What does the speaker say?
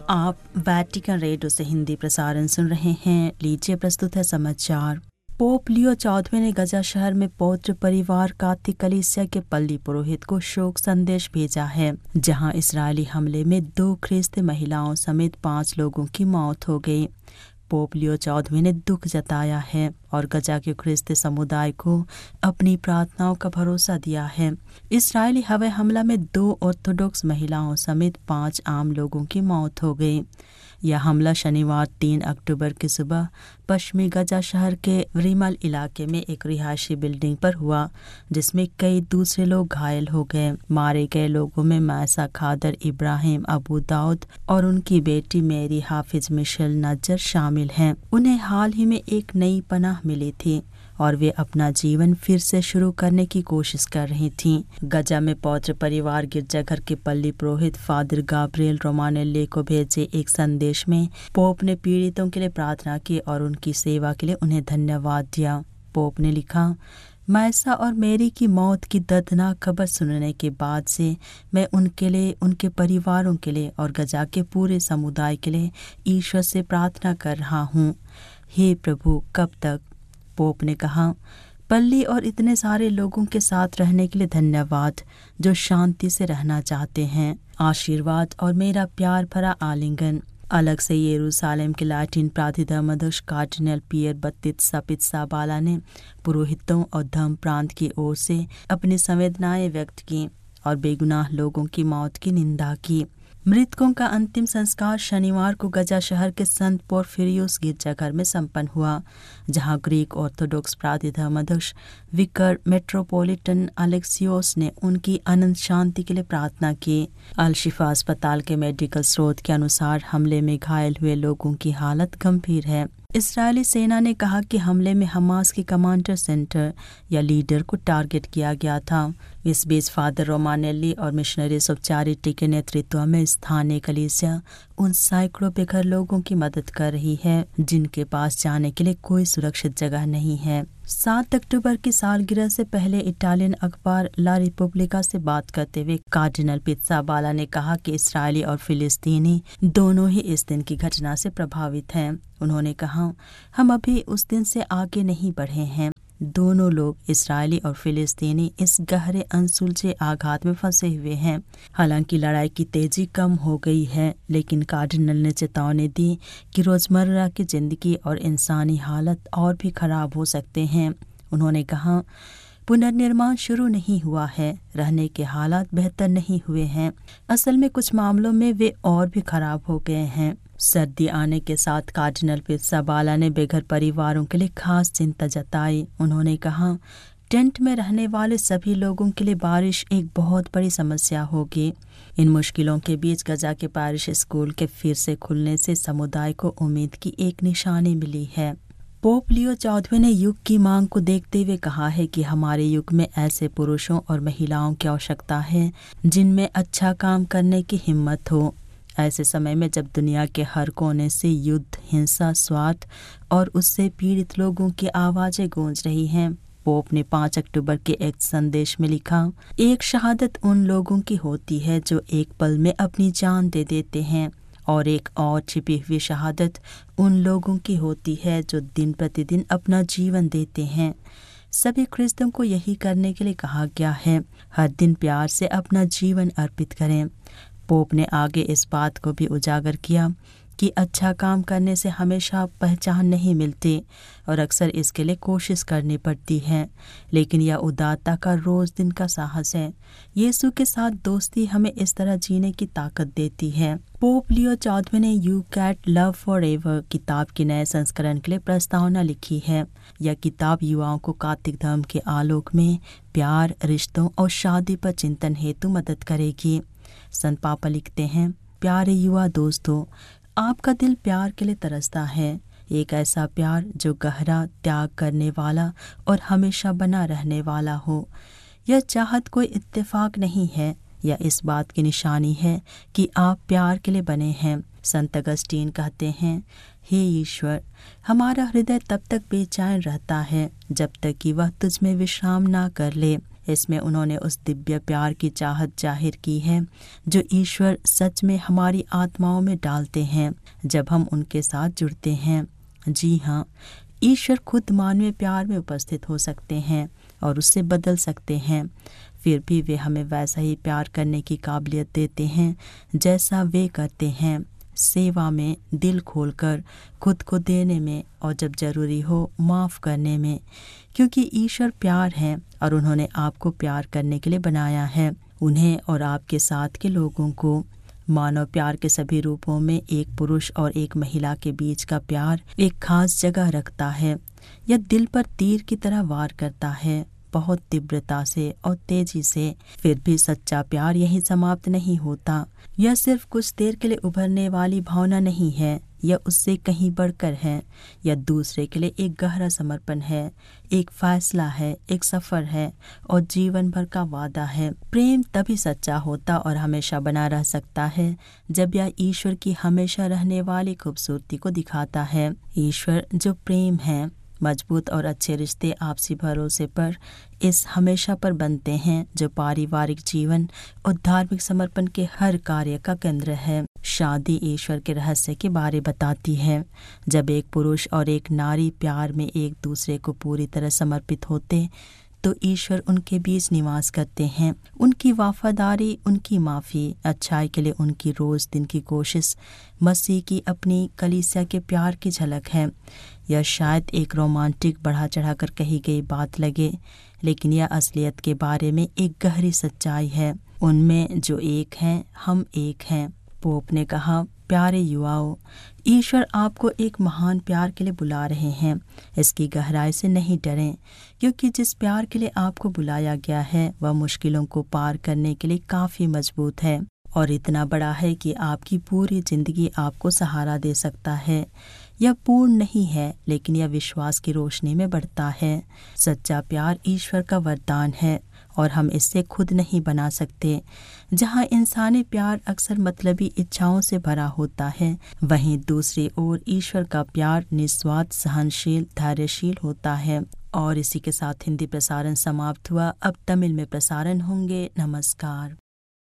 आप Vatican radio से हिंदी प्रसारण सुन रहे हैं। लीजिए प्रस्तुत है समाचार। पोप लियो 14वें ने गजा शहर में पौत्र परिवार काथिक कलीसिया के पल्ली पुरोहित को शोक संदेश भेजा है, जहां इस्राएली हमले में 2 ख्रिस्ती महिलाओं समेत 5 लोगों की मौत हो गई। पोप लियो 14वें ने दुख जताया है और गजा के ख्रिस्ती समुदाय को अपनी प्रार्थनाओं का भरोसा दिया है। इस्राएली हवाई हमला में 2 ऑर्थोडॉक्स महिलाओं समेत 5 आम लोगों की मौत हो गई। यह हमला शनिवार 3 अक्टूबर की सुबह पश्चिमी गजा शहर के रिमल इलाके में एक रिहायशी बिल्डिंग पर हुआ, जिसमें कई दूसरे लोग घायल हो गए। मारे गए लोगों में मैसा खादर इब्राहिम अबू दाऊद और उनकी बेटी मेरी हाफिज मिशेल नज्जर शामिल हैं। उन्हें हाल ही में एक नई पनाह मिली थी और वे अपना जीवन फिर से शुरू करने की कोशिश कर रही थीं। गजा में पौत्र परिवार गिरजाघर के पल्ली पुरोहित फादर गाब्रिएल रोमानेल्ली को भेजे एक संदेश में पोप ने पीड़ितों के लिए प्रार्थना की और उनकी सेवा के लिए उन्हें धन्यवाद दिया। पोप ने लिखा, मैसा और मेरी की मौत की दर्दनाक खबर सुनने के बाद से मैं उनके लिए, उनके परिवारों के लिए और गजा के पूरे समुदाय के लिए ईश्वर से प्रार्थना कर रहा हूँ। हे प्रभु, कब तक? पोप ने कहा, पल्ली और इतने सारे लोगों के साथ रहने के लिए धन्यवाद जो शांति से रहना चाहते हैं। आशीर्वाद और मेरा प्यार भरा आलिंगन। अलग से यरूशलेम के लैटिन प्राधिधर्माध्यक्ष कार्डिनल पियर बत्तित्सा पित्साबाला ने पुरोहितों और धर्म प्रांत की ओर से अपनी संवेदनाएं व्यक्त की और बेगुनाह लोगों की मौत की निंदा की। मृतकों का अंतिम संस्कार शनिवार को गजा शहर के संत पोरफिरियोस गिरजाघर में संपन्न हुआ, जहां ग्रीक ऑर्थोडॉक्स प्राधिधर्माध्यक्ष विकर मेट्रोपोलिटन अलेक्सियोस ने उनकी अनंत शांति के लिए प्रार्थना की। अल शिफा अस्पताल के मेडिकल स्रोत के अनुसार हमले में घायल हुए लोगों की हालत गंभीर है। इस्राएली सेना ने कहा कि हमले में हमास के कमांडर सेंटर या लीडर को टारगेट किया गया था। इस बीच फादर रोमानेल्ली और मिशनरीज ऑफ चैरिटी के नेतृत्व में स्थानीय कलीसिया उन सैकड़ों बेघर लोगों की मदद कर रही है जिनके पास जाने के लिए कोई सुरक्षित जगह नहीं है। 7 अक्टूबर की सालगिरह से पहले इटालियन अखबार ला रिपब्लिका से बात करते हुए कार्डिनल पित्साबाला ने कहा कि इस्राएली और फिलिस्तीनी दोनों ही इस दिन की घटना से प्रभावित हैं। उन्होंने कहा, हम अभी उस दिन से आगे नहीं बढ़े हैं। दोनों लोग, इस्राएली और फिलिस्तीनी, इस गहरे अनसुलझे आघात में फंसे हुए हैं। हालांकि लड़ाई की तेजी कम हो गई है, लेकिन कार्डिनल ने चेतावनी दी कि रोजमर्रा की जिंदगी और इंसानी हालत और भी खराब हो सकते हैं। उन्होंने कहा, पुनर्निर्माण शुरू नहीं हुआ है, रहने के हालात बेहतर नहीं हुए हैं। असल में कुछ मामलों में वे और भी खराब हो गए हैं। सर्दी आने के साथ कार्डिनल पित्साबाला ने बेघर परिवारों के लिए खास चिंता जताई। उन्होंने कहा, टेंट में रहने वाले सभी लोगों के लिए बारिश एक बहुत बड़ी समस्या होगी। इन मुश्किलों के बीच गजा के पैरिश स्कूल के फिर से खुलने से समुदाय को उम्मीद की एक निशानी मिली है। पोप लियो 14वें ने युग की मांग को देखते हुए कहा है कि हमारे युग में ऐसे पुरुषों और महिलाओं की आवश्यकता है जिनमें अच्छा काम करने की हिम्मत हो। ऐसे समय में जब दुनिया के हर कोने से युद्ध, हिंसा, स्वार्थ और उससे पीड़ित लोगों की आवाजें गूंज रही हैं, पोप ने 5 अक्टूबर के एक संदेश में लिखा, एक शहादत उन लोगों की होती है जो एक पल में अपनी जान दे देते हैं और एक और छिपी हुई शहादत उन लोगों की होती है जो दिन प्रतिदिन अपना जीवन देते हैं। सभी ख्रिस्तों को यही करने के लिए कहा गया है। हर दिन प्यार से अपना जीवन अर्पित करें। पोप ने आगे इस बात को भी उजागर किया कि अच्छा काम करने से हमेशा पहचान नहीं मिलती और अक्सर इसके लिए कोशिश करनी पड़ती है, लेकिन यह उदारता का रोज दिन का साहस है। यीशु के साथ दोस्ती हमें इस तरह जीने की ताकत देती है। पोप लियो 14वें ने you cat love for ever किताब के नए संस्करण के लिए प्रस्तावना लिखी है। यह किताब युवाओं को काथिक धर्म के आलोक में प्यार, रिश्तों और शादी पर चिंतन हेतु मदद करेगी। संत पापा लिखते हैं, प्यारे युवा दोस्तों, आपका दिल प्यार के लिए तरसता है, एक ऐसा प्यार जो गहरा, त्याग करने वाला और हमेशा बना रहने वाला हो। यह चाहत कोई इत्तेफाक नहीं है, यह इस बात की निशानी है कि आप प्यार के लिए बने हैं। संत अगस्टीन कहते हैं, हे ईश्वर, हमारा हृदय तब तक बेचैन रहता है जब तक कि वह तुझ में विश्राम ना कर ले। इसमें उन्होंने उस दिव्य प्यार की चाहत जाहिर की है जो ईश्वर सच में हमारी आत्माओं में डालते हैं जब हम उनके साथ जुड़ते हैं। जी हाँ, ईश्वर खुद मानवीय प्यार में उपस्थित हो सकते हैं और उससे बदल सकते हैं, फिर भी वे हमें वैसा ही प्यार करने की काबिलियत देते हैं जैसा वे करते हैं, सेवा में, दिल खोलकर, खुद को देने में और जब जरूरी हो माफ़ करने में, क्योंकि ईश्वर प्यार है और उन्होंने आपको प्यार करने के लिए बनाया है। उन्हें और आपके साथ के लोगों को मानव प्यार के सभी रूपों में एक पुरुष और एक महिला के बीच का प्यार एक खास जगह रखता है। यह दिल पर तीर की तरह वार करता है, बहुत तीव्रता से और तेजी से। फिर भी सच्चा प्यार यहीं समाप्त नहीं होता। यह सिर्फ कुछ देर के लिए उभरने वाली भावना नहीं है, यह उससे कहीं बढ़कर है। यह दूसरे के लिए एक गहरा समर्पण है, एक फैसला है, एक सफर है और जीवन भर का वादा है। प्रेम तभी सच्चा होता और हमेशा बना रह सकता है जब यह ईश्वर की हमेशा रहने वाली खूबसूरती को दिखाता है। ईश्वर जो प्रेम है, मजबूत और अच्छे रिश्ते आपसी भरोसे पर इस हमेशा पर बनते हैं जो पारिवारिक जीवन और धार्मिक समर्पण के हर कार्य का केंद्र है। शादी ईश्वर के रहस्य के बारे बताती है। जब एक पुरुष और एक नारी प्यार में एक दूसरे को पूरी तरह समर्पित होते तो ईश्वर उनके बीच निवास करते हैं। उनकी वफादारी, उनकी माफ़ी, अच्छाई के लिए उनकी रोज़ दिन की कोशिश मसीह की अपनी कलीसिया के प्यार की झलक है। यह शायद एक रोमांटिक बढ़ा चढ़ाकर कही गई बात लगे, लेकिन यह असलियत के बारे में एक गहरी सच्चाई है। उनमें जो एक हैं, हम एक हैं। पोप ने कहा, प्यारे युवाओं, ईश्वर आपको एक महान प्यार के लिए बुला रहे हैं। इसकी गहराई से नहीं डरें, क्योंकि जिस प्यार के लिए आपको बुलाया गया है वह मुश्किलों को पार करने के लिए काफ़ी मजबूत है और इतना बड़ा है कि आपकी पूरी जिंदगी आपको सहारा दे सकता है। यह पूर्ण नहीं है, लेकिन यह विश्वास की रोशनी में बढ़ता है। सच्चा प्यार ईश्वर का वरदान है और हम इससे खुद नहीं बना सकते। जहाँ इंसानी प्यार अक्सर मतलबी इच्छाओं से भरा होता है, वहीं दूसरी ओर ईश्वर का प्यार निस्वार्थ, सहनशील, धैर्यशील होता है। और इसी के साथ हिंदी प्रसारण समाप्त हुआ। अब तमिल में प्रसारण होंगे। नमस्कार।